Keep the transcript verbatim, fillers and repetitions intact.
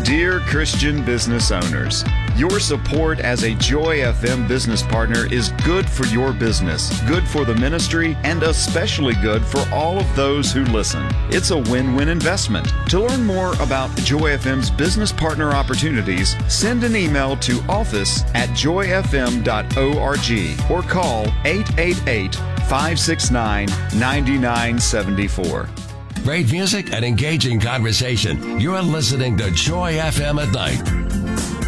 Dear Christian business owners, your support as a Joy F M business partner is good for your business, good for the ministry, and especially good for all of those who listen. It's a win-win investment. To learn more about Joy F M's business partner opportunities, send an email to office at joy f m dot org or call eight eight eight, five six nine, nine nine seven four. Great music and engaging conversation. You're listening to Joy F M at Night.